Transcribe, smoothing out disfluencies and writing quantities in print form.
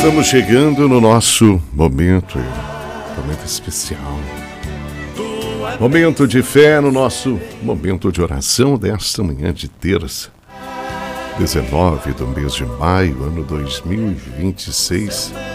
Estamos chegando no nosso momento especial. Momento de fé, no nosso momento de oração desta manhã de terça, 19 do mês de maio, ano 2026.